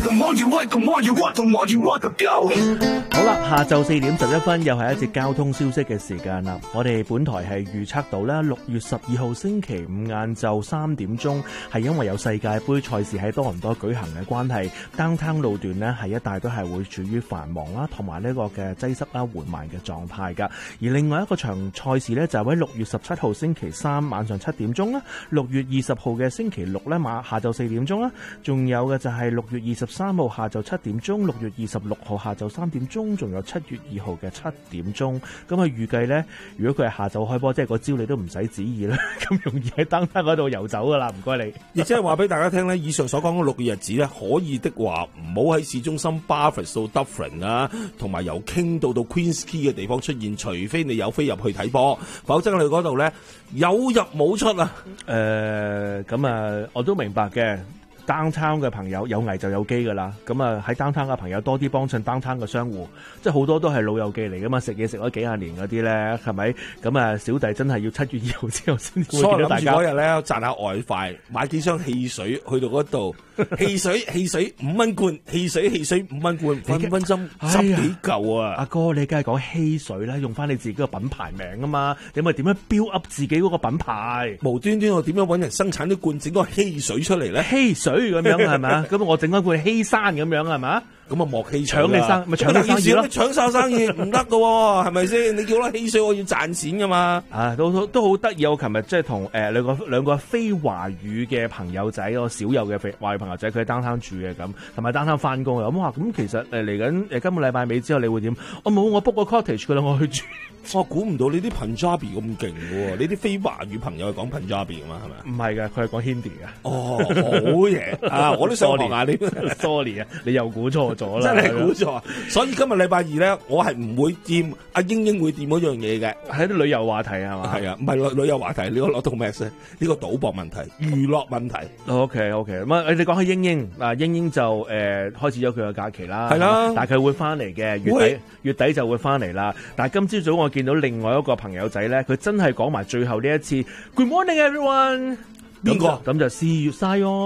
好啦，下晝4點11分又係一節交通消息嘅時間啦。我哋本台係預測到咧，6月12號星期五晏晝3點鐘係因為有世界盃賽事喺多倫多舉行嘅關係，downtown路段呢係一帶都係會處於繁忙啦，同埋呢個嘅擠塞啦、緩慢嘅狀態噶。而另外一個場賽事呢，就係喺6月17號星期三晚上7點鐘啦，6月20號嘅星期六呢下晝4點鐘啦，仲有嘅就係6月23號下晝7點鐘，6月26號下晝3點鐘，仲有7月2號嘅7點鐘。咁啊預計呢，如果佢係下晝開波，即係個招你都唔使旨意啦，咁容易喺燈塔嗰度遊走噶啦，唔該你。 亦即係話俾大家聽呢，以上所講嘅6個日子呢，可以的話唔好喺市中心 Bathurst 到 Dufferin 啊，同埋由傾到 Queen's Quay 嘅地方出現，除非你有飛入去睇波，否則你嗰度呢有入冇出啊。 咁啊，我都明白嘅。downtown 嘅朋友有危就有機噶啦，咁啊喺 downtown 嘅朋友多啲幫襯 downtown 嘅商戶，即係好多都係老友記嚟噶嘛，食嘢食咗幾廿年嗰啲咧，係咪？咁啊小弟真係要7月2號之後先會見到大家。 所以諗住嗰日咧賺下外快，買幾箱汽水去到嗰度，汽水5蚊罐，汽水5蚊罐，分分鐘10幾嚿啊！ 阿哥，你梗係講汽水啦，用翻你自己個品牌名啊嘛，你咪點樣 build up 自己嗰個品牌？ 無端端我點樣揾人生產啲罐整個汽水出嚟咧？ 汽水咁樣係咪？咁我整翻罐希山咁樣係咪？ 咁啊莫汽搶你生咪搶你生意咯， 搶晒生意唔得噶，係咪先？你叫我汽水，我要賺錢噶嘛。 都好得意。我琴日即係同兩個非華語嘅朋友仔，我少有嘅華語朋友仔，佢喺downtown住嘅咁，同埋downtown翻工嘅咁話。咁其實嚟緊今個禮拜尾之後，你會點？我冇，我 book 個 cottage 噶啦，我去住。 我估唔到你啲 Punjabi 咁勁喎，你啲非華語朋友係講 Punjabi 噶嘛，係咪？ 唔係㗎，佢係講 Hindi 㗎。 哦，好嘢啊！我都想學下你。 Sorry 啊，你又估錯咗啦， 真係估錯。所以今日禮拜二咧，我係唔會掂阿英英會掂嗰樣嘢嘅， 係啲旅遊話題係嘛？ 係啊，唔係旅遊話題，你攞到咩先？呢個賭博問題、娛樂問題。 OK，咁啊，你講起英英嗱，英英就開始咗佢嘅假期啦， 係啦， 但係佢會翻嚟嘅，月底就會翻嚟啦。但係今朝早我見到另外一個朋友仔咧，佢真係講埋最後呢一次 Good morning everyone。邊個？咁就4月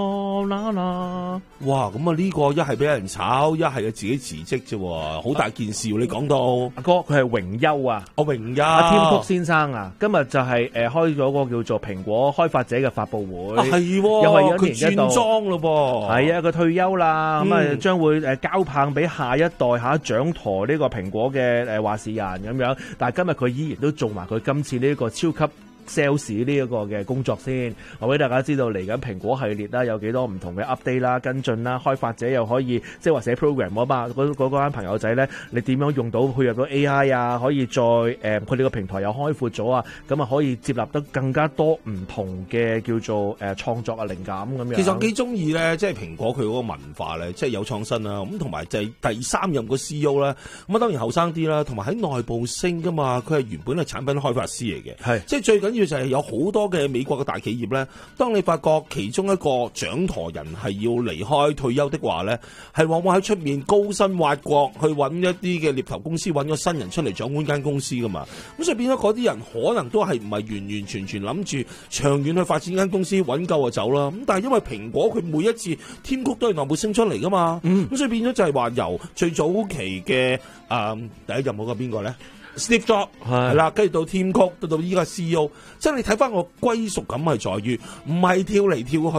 sayonara。 哇！咁啊呢個一係俾人炒，一係佢自己辭職啫，好大件事。你講到阿哥，佢係榮休啊， 榮休阿添曲先生啊，今日就係開咗個叫做蘋果開發者嘅發佈會， 係又係佢轉莊咯噃， 係啊，佢退休啦，咁啊將會交棒俾下一代掌舵呢個蘋果嘅話事人咁樣，但係今日佢依然都做埋佢今次呢個超級sales 呢一個嘅工作先，我俾大家知道嚟緊蘋果系列啦，有幾多唔同嘅 update 啦、跟進啦，開發者又可以即係話寫 program 啊嘛，嗰班朋友仔咧，你點樣用到配入到 AI 啊？可以再佢哋個平台又開闊咗啊，咁啊可以接納得更加多唔同嘅叫做創作啊靈感咁樣。 其實我幾中意咧，即係蘋果佢嗰個文化咧，即係有創新啦。咁同埋就係第3任個 CEO 啦，咁啊當然後生啲啦，同埋喺內部升噶嘛，佢係原本係產品開發師嚟嘅，係即係最緊要就係有好多嘅美國嘅大企業咧，當你發覺其中一個掌舵人係要離開退休的話咧，係往往喺出面高薪挖角去揾一啲嘅獵頭公司揾個新人出嚟掌管間公司噶嘛，咁所以變咗嗰啲人可能都係唔係完完全全諗住長遠去發展間公司揾夠就走啦。咁但係因為蘋果佢每一次添曲都係內部升出嚟噶嘛，咁所以變咗就係話由最早期嘅第一任嗰個邊個咧？Steve Jobs 係啦，跟住到Tim Cook，到依家 CEO， 即係你睇翻個歸屬感係在於，唔係跳嚟跳去。